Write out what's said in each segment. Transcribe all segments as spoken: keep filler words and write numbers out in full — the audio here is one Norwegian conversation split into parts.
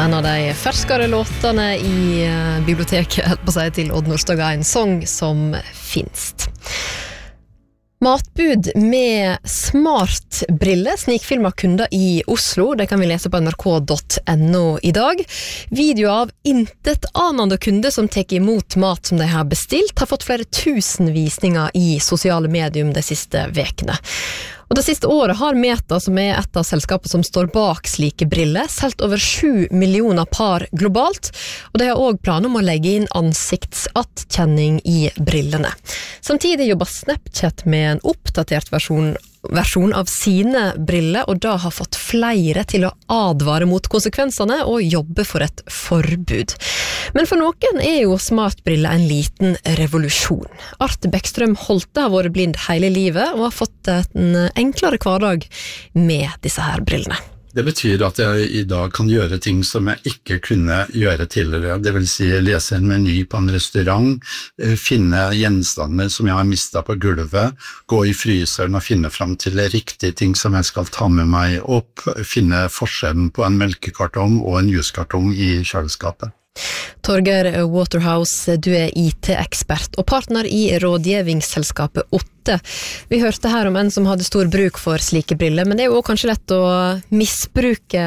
En av de ferskere låtene i biblioteket helt på seg til Odd Nordstoga, en sång som finst. Matbud med smartbriller snikfilmer kunder i Oslo. Det kan vi lese på n r k punktum n o i dag. Video av intetanende kunder som tar imot mat som de har bestilt, har fått flere tusen visninger i sosiale medium de siste vekene. Og det siste året har Meta, som er et av selskapene som står bak slike briller, solgt over sju millioner par globalt, og de har også planer om å legge inn ansiktsattkjenning i brillene. Samtidig jobber Snapchat med en oppdatert versjon versjon av sine briller, og da har fått flere til å advare mot konsekvensene og jobbe for et forbud. Men for noen er jo smartbriller en liten revolusjon. Arte Bekkstrøm Holte har vært blind hele livet og har fått en enklere hverdag med disse her brillene. Det betyr at jeg i dag kan gjøre ting som jeg ikke kunne gjøre tidligere. Det vil si lese en meny på en restaurant, finne gjenstander som jeg har mistet på gulvet, gå i fryseren og finne frem til riktige ting som jeg skal ta med meg opp, finne forskjellen på en melkekartong og en juskartong i kjøleskapet. Torger Waterhouse, du er I T-ekspert og partner i rådgivningsselskapet Otte. Vi hørte her om en som hadde stor bruk for slike briller, men det er jo også kanskje lett å misbruke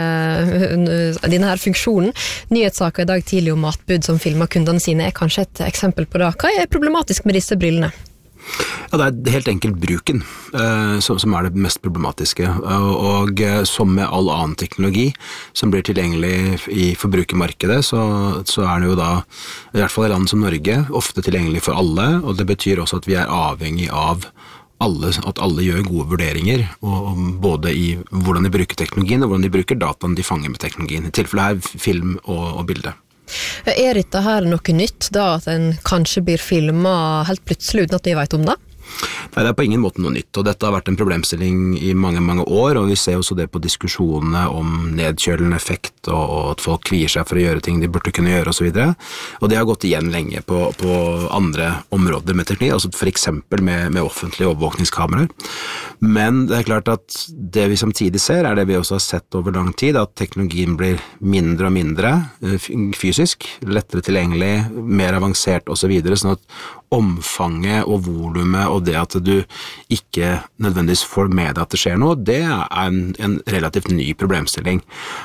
denne her funksjonen. Nyhetssaker i dag tidlig om matbud som filmer kundene sine er kanskje et eksempel på det. Hva er problematisk med disse brillene? Ja, det er helt enkelt bruken uh, som, som er det mest problematiske, uh, og uh, som med all annen teknologi som blir tilgjengelig i forbrukermarkedet, så, så er det jo da, i hvert fall i land som Norge, ofte tilgjengelig for alle, og det betyr også at vi er avhengig av alle, at alle gjør gode vurderinger, og, og både i hvordan de bruker teknologien og hvordan de bruker dataen de fanger med teknologien, i tilfelle her film og, og bilde. Er dette her noe nytt da, at en kanskje blir filmet helt plutselig uten at vi vet om det? Nei, det er på ingen måte noe nytt, og dette har vært en problemstilling i mange, mange år, og vi ser også det på diskusjonene om nedkjølende effekt, og at folk kvier seg for å gjøre ting de burde kunne gjøre, og så videre. Og det har gått igjen lenge på, på andre områder med teknologi, altså for eksempel med, med offentlige overvåkningskameraer. Men det er klart at det vi samtidig ser, er det vi også har sett over lang tid, at teknologien blir mindre og mindre fysisk, lettere tilgjengelig, mer avansert og så videre, sånn at omfanget og volumet og det at du ikke nødvendigvis får med deg at det skjer noe, det er en, en relativt ny problemstilling.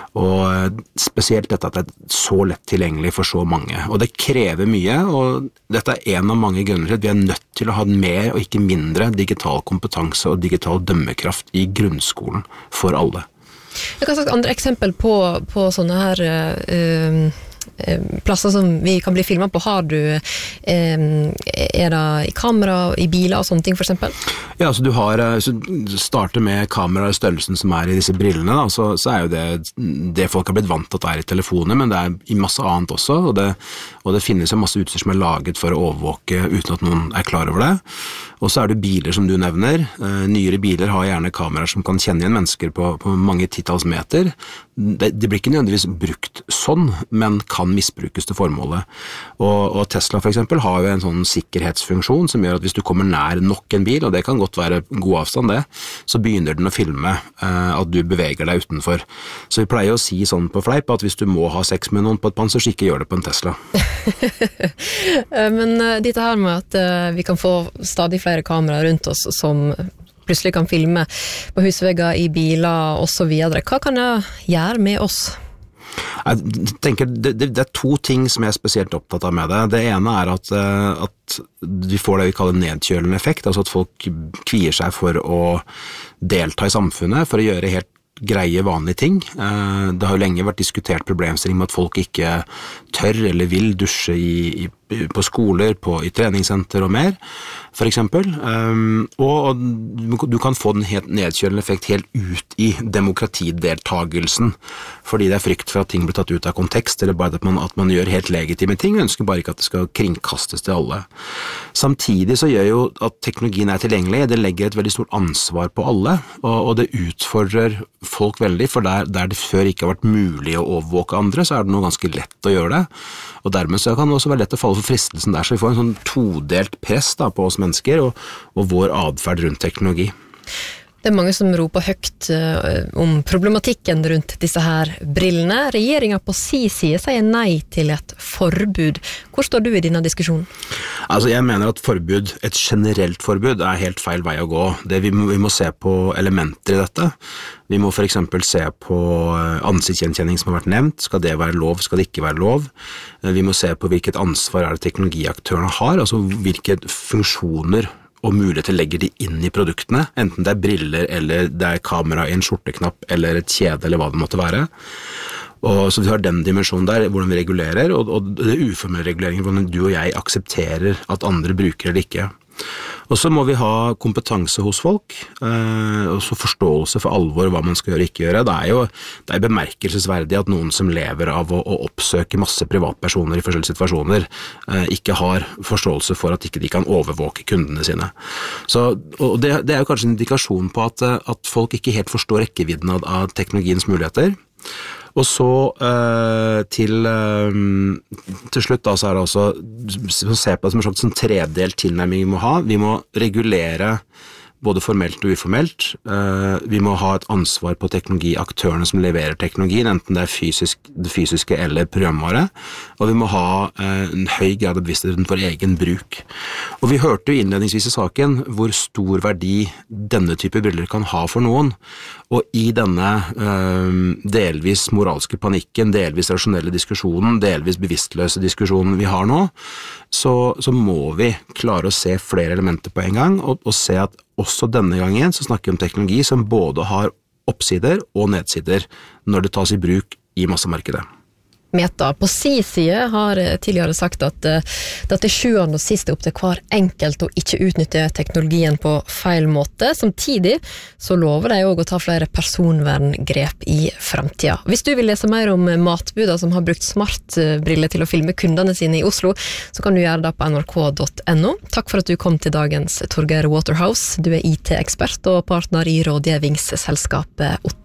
Og spesielt dette at det er så lett tilgjengelig for så mange. Og det krever mye, og dette er en av mange grunner til at vi er nødt til å ha mer og ikke mindre digital kompetanse og digital dømmekraft i grunnskolen for alle. Hva slags andre eksempel på, på sånne her uh, plasser som vi kan bli filmet på, har du eh, er det i kamera, i biler og sånne ting for eksempel? Ja, så du har, så starter med kamera i størrelsen som er i disse brillene da, så, så er jo det det folk har blitt vant til at det er i telefoner, men det er i masse annet også, og det, og det finnes jo masse utstyr som er laget for å overvåke uten at noen er klar over det. Og så er det biler som du nevner. Eh, nyere biler har gjerne kameraer som kan kjenne igjen mennesker på, på mange titalls meter. Det, det blir ikke nødvendigvis brukt sånn, men kan misbrukes til formålet. Og, og Tesla for eksempel har jo en sånn sikkerhetsfunksjon som gjør at hvis du kommer nær nok en bil, og det kan godt være god avstand det, så begynner den å filme eh, at du beveger deg utenfor. Så vi pleier å si sånn på fleip at hvis du må ha sex med noen på et panser, så ikke gjør det på en Tesla. Men uh, dette her med at uh, vi kan få stadig flere kameraer rundt oss som plutselig kan filme på husvegger, i biler og så videre. Hva kan det gjøre med oss? Jeg tenker det, det, det er to ting som jeg er spesielt opptatt av med det. Det ene er at, at vi får det vi kaller nedkjølende effekt, altså at folk kvier seg for å delta i samfunnet, for å gjøre helt greie vanlige ting. Det har jo lenge vært diskutert problemstilling med at folk ikke tør eller vil dusje i, i, på skoler, på, i treningssenter og mer, for eksempel. Um, og du kan få den helt nedkjølende effekt helt ut i demokratideltagelsen, fordi det er frykt for at ting blir tatt ut av kontekst, eller bare at man, at man gjør helt legitime ting, og ønsker bare ikke at det skal kringkastes til alle. Samtidig så gjør jo at teknologien er tilgjengelig, det legger et veldig stort ansvar på alle, og, og det utfordrer folk veldig, for der, der det før ikke har vært mulig å overvåke andre, så er det noe ganske lett å gjøre det, og dermed så kan det også være lett å falle for fristelsen der, så vi får en sånn todelt press da, på oss mennesker og, og vår adferd rundt teknologi. Det er mange som roper høyt uh, om problematikken rundt disse her brillene. Regjeringen på sin side sier nei til et forbud. Hvor står du i denne diskusjonen? Altså jeg mener at forbud, et generelt forbud er helt feil vei å gå. Det, vi, må, vi må se på elementer i dette. Vi må for eksempel se på ansiktsgjenkjenning som har vært nevnt. Skal det være lov, skal det ikke være lov? Vi må se på hvilket ansvar er det teknologiaktørene har, altså hvilke funksjoner og muligheter legger de inn i produktene, enten det er briller, eller det er kamera i en skjorteknapp, eller et kjede, eller hva det måtte være. Og så vi har den dimensjonen der, hvordan vi regulerer, og, og det er uformelle reguleringen, hvordan du og jeg aksepterer at andre bruker eller ikke. Og så må vi ha kompetanse hos folk, eh, og så forståelse for alvor hva man skal gjøre og ikke gjøre. Det er jo det er bemerkelsesverdig at noen som lever av å, å oppsøke masse privatpersoner i forskjellige situasjoner, eh, ikke har forståelse for at ikke de kan overvåke kundene sine. Så, og det, det er jo kanskje en indikasjon på at, at folk ikke helt forstår rekkevidden av, av teknologiens muligheter. Og så uh, til, uh, til slutt da, så er det også å se på det som en slags tredelt tilnærming vi må ha. Vi må regulere både formelt og uformelt. Uh, vi må ha et ansvar på teknologiaktørene som leverer teknologien, enten det er fysisk, det fysiske eller programvare. Og vi må ha uh, en høy grad av bevissthet rundt vår egen bruk. Og vi hørte jo innledningsvis i saken hvor stor verdi denne type briller kan ha for noen. Og i denne uh, delvis moralske panikken, delvis rasjonelle diskusjonen, delvis bevisstløse diskusjonen vi har nå, så, så må vi klare å se flere elementer på en gang, og, og se at også denne gangen så snakker vi om teknologi som både har oppsider og nedsider når det tas i bruk i massemarkedet. Meta på sin side har tidligere sagt at det til sjuende og sist er opp til hver enkelt å ikke utnytte teknologien på feil måte. Samtidig så lover de også å ta flere personverngrep i fremtiden. Hvis du vil lese mer om matbuda som har brukt smartbriller til å filme kundene sine i Oslo, så kan du gjøre det på n r k punktum n o. Takk for at du kom til dagens, Torgeir Waterhouse. Du er I T-ekspert og partner i rådgivningsselskapet Otto.